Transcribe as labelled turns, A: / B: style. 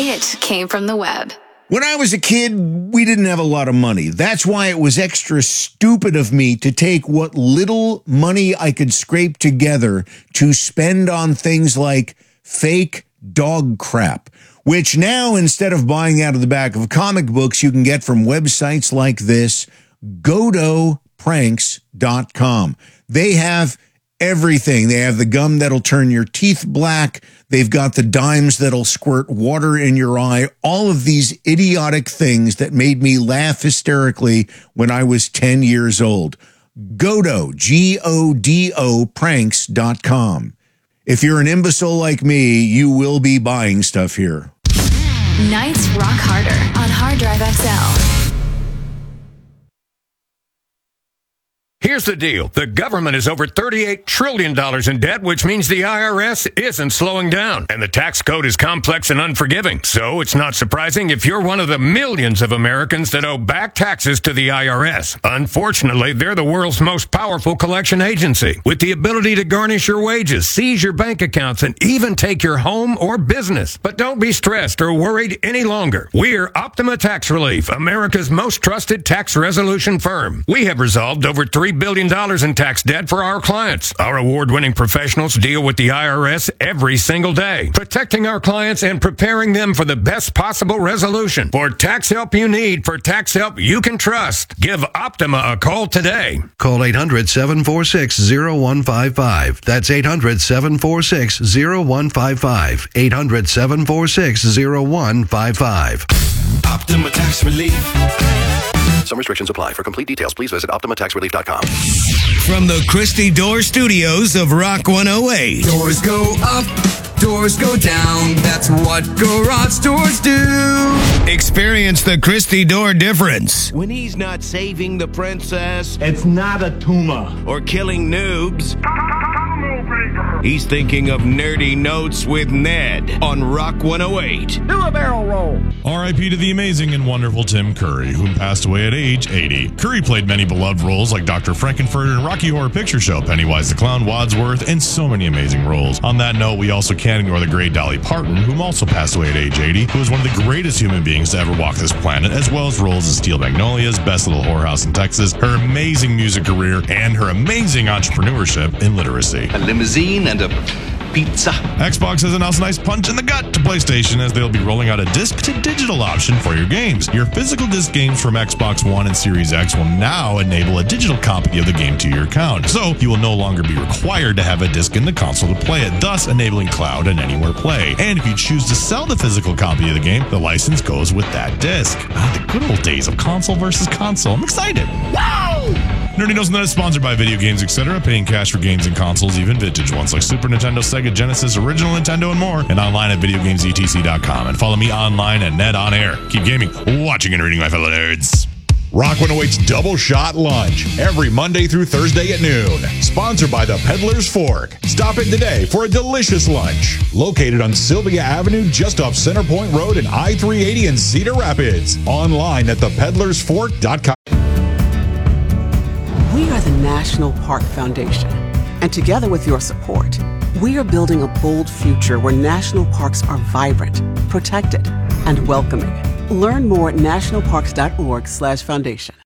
A: It came from the web.
B: When I was a kid, we didn't have a lot of money. That's why it was extra stupid of me to take what little money I could scrape together to spend on things like fake dog crap, which now, instead of buying out of the back of comic books, you can get from websites like this, GodoPranks.com. They have everything. They have the gum that'll turn your teeth black. They've got the dimes that'll squirt water in your eye. All of these idiotic things that made me laugh hysterically when I was 10 years old. Godo, G-O-D-O, pranks.com. If you're an imbecile like me, you will be buying stuff here.
A: Nights rock harder on Hard Drive XL.
C: Here's the deal. The government is over $38 trillion in debt, which means the IRS isn't slowing down. And the tax code is complex and unforgiving. So it's not surprising if you're one of the millions of Americans that owe back taxes to the IRS. Unfortunately, they're the world's most powerful collection agency, with the ability to garnish your wages, seize your bank accounts, and even take your home or business. But don't be stressed or worried any longer. We're Optima Tax Relief, America's most trusted tax resolution firm. We have resolved over $3 billion in tax debt for our clients. Our award-winning professionals deal with the IRS every single day, protecting our clients and preparing them for the best possible resolution. For tax help you need, for tax help you can trust, give Optima a call today.
D: Call 800-746-0155. That's 800-746-0155. 800-746-0155.
E: Optima Tax Relief.
D: Some restrictions apply. For complete details, please visit OptimaTaxRelief.com.
F: From the Christy Door Studios of Rock 108.
E: Doors go up, doors go down. That's what garage doors do.
F: Experience the Christy Door difference.
G: When he's not saving the princess
H: It's not a tumor.
G: or killing noobs, he's thinking of nerdy notes with Ned on Rock 108.
H: Do a barrel roll.
I: R.I.P. to the amazing and wonderful Tim Curry, who passed away at age 80. Curry played many beloved roles like Dr. Frankenfurter in Rocky Horror Picture Show, Pennywise the Clown, Wadsworth, and so many amazing roles. On that note, we also can't ignore the great Dolly Parton, whom also passed away at age 80, who was one of the greatest human beings to ever walk this planet, as well as roles in Steel Magnolias, Best Little Whorehouse in Texas, her amazing music career, and her amazing entrepreneurship in literacy.
E: A limousine and a pizza.
I: Xbox has announced a nice punch in the gut to PlayStation as they'll be rolling out a disc-to-digital option for your games. Your physical disc games from Xbox One and Series X will now enable a digital copy of the game to your account, so you will no longer be required to have a disc in the console to play it, thus enabling cloud and anywhere play. And if you choose to sell the physical copy of the game, the license goes with that disc. The good old days of console versus console. I'm excited. Wow! Nerdy Knows Net is sponsored by Video Games, etc., paying cash for games and consoles, even vintage ones like Super Nintendo, Sega, Genesis, Original Nintendo, and more, and online at VideoGamesETC.com. And follow me online at Ned On Air. Keep gaming, watching, and reading, my fellow nerds.
J: Rock 108's Double Shot Lunch, every Monday through Thursday at noon. Sponsored by the Peddler's Fork. Stop in today for a delicious lunch. Located on Sylvia Avenue, just off Centerpoint Road and I-380 in Cedar Rapids. Online at thepeddlersfork.com.
K: We are the National Park Foundation, and together with your support, we are building a bold future where national parks are vibrant, protected, and welcoming. Learn more at nationalparks.org/foundation.